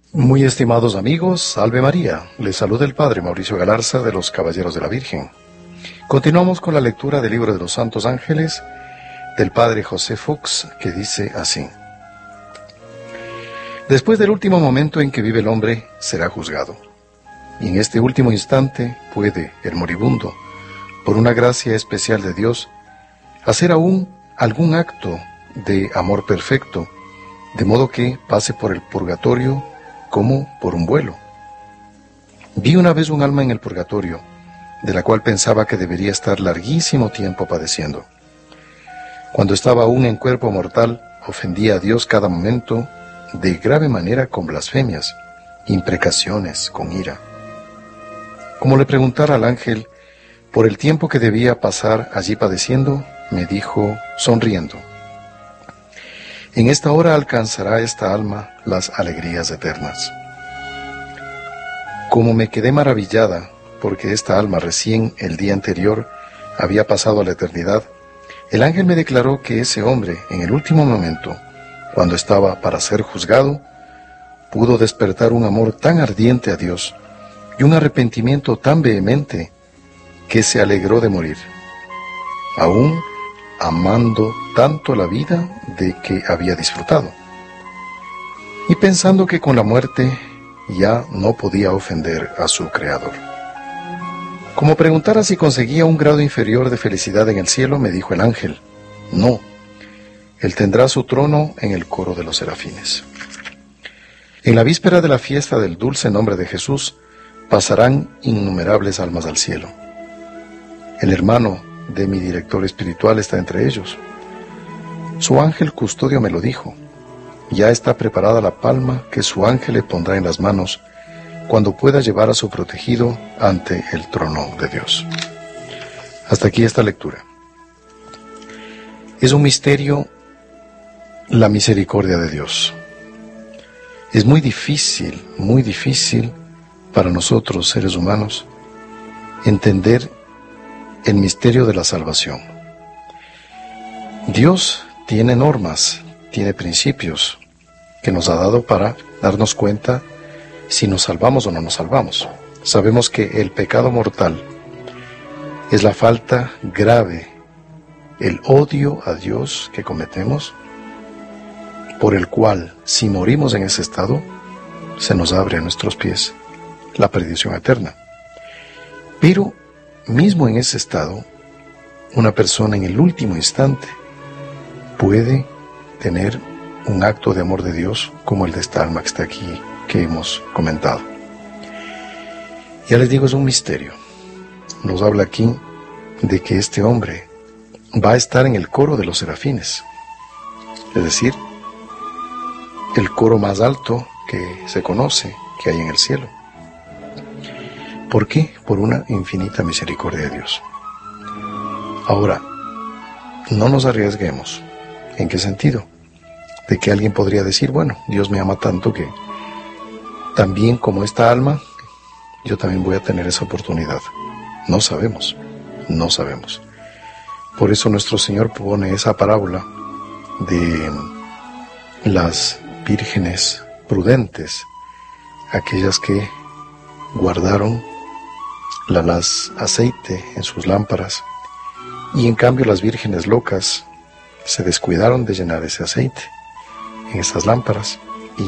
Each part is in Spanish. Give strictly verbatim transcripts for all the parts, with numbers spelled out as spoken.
Muy estimados amigos, Salve María, les saluda el Padre Mauricio Galarza de los Caballeros de la Virgen. Continuamos con la lectura del libro de los Santos Ángeles del Padre José Fuchs, que dice así: Después del último momento en que vive el hombre, será juzgado. Y en este último instante puede el moribundo, por una gracia especial de Dios, hacer aún algún acto de amor perfecto, de modo que pase por el purgatorio como por un vuelo. Vi una vez un alma en el purgatorio, de la cual pensaba que debería estar larguísimo tiempo padeciendo. Cuando estaba aún en cuerpo mortal, ofendía a Dios cada momento, de grave manera con blasfemias, imprecaciones, con ira. Como le preguntara al ángel por el tiempo que debía pasar allí padeciendo, me dijo, sonriendo: en esta hora alcanzará esta alma las alegrías eternas. Como me quedé maravillada, porque esta alma recién el día anterior había pasado a la eternidad, el ángel me declaró que ese hombre, en el último momento, cuando estaba para ser juzgado, pudo despertar un amor tan ardiente a Dios y un arrepentimiento tan vehemente que se alegró de morir, aún amando tanto la vida de que había disfrutado, y pensando que con la muerte ya no podía ofender a su Creador. Como preguntara si conseguía un grado inferior de felicidad en el cielo, me dijo el ángel: no, él tendrá su trono en el coro de los serafines. En la víspera de la fiesta del dulce nombre de Jesús, pasarán innumerables almas al cielo. El hermano de mi director espiritual está entre ellos. Su ángel custodio me lo dijo. Ya está preparada la palma que su ángel le pondrá en las manos cuando pueda llevar a su protegido ante el trono de Dios. Hasta aquí esta lectura. Es un misterio la misericordia de Dios. Es muy difícil, muy difícil para nosotros, seres humanos, entender el misterio de la salvación. Dios tiene normas, tiene principios que nos ha dado para darnos cuenta si nos salvamos o no nos salvamos. Sabemos que el pecado mortal es la falta grave, el odio a Dios que cometemos, por el cual, si morimos en ese estado, se nos abre a nuestros pies la perdición eterna. Pero, mismo en ese estado, una persona en el último instante puede tener un acto de amor de Dios como el de esta alma que está aquí, que hemos comentado. Ya les digo, es un misterio. Nos habla aquí de que este hombre va a estar en el coro de los serafines, es decir, el coro más alto que se conoce, que hay en el cielo. ¿Por qué? Por una infinita misericordia de Dios. Ahora, no nos arriesguemos. ¿En qué sentido? De que alguien podría decir, bueno, Dios me ama tanto que también como esta alma, yo también voy a tener esa oportunidad. No sabemos, no sabemos. Por eso nuestro Señor pone esa parábola de las vírgenes prudentes, aquellas que guardaron la las aceite en sus lámparas, y en cambio las vírgenes locas se descuidaron de llenar ese aceite en esas lámparas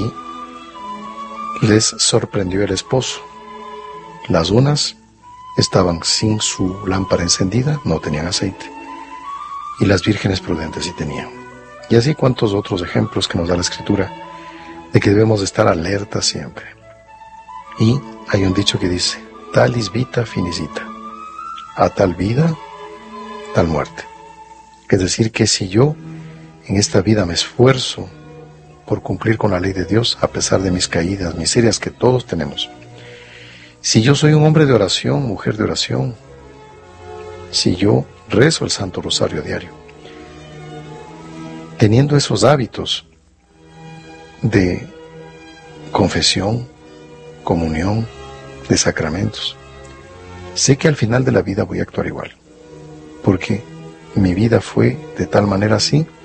y les sorprendió el esposo. Las unas estaban sin su lámpara encendida, no tenían aceite, y las vírgenes prudentes sí tenían. Y así cuantos otros ejemplos que nos da la Escritura de que debemos estar alerta siempre. Y hay un dicho que dice: talis vita finicita, a tal vida, tal muerte. Es decir, que si yo en esta vida me esfuerzo por cumplir con la ley de Dios, a pesar de mis caídas, miserias que todos tenemos, si yo soy un hombre de oración, mujer de oración, si yo rezo el Santo Rosario a diario, teniendo esos hábitos de confesión, comunión, de sacramentos, sé que al final de la vida voy a actuar igual, porque mi vida fue de tal manera así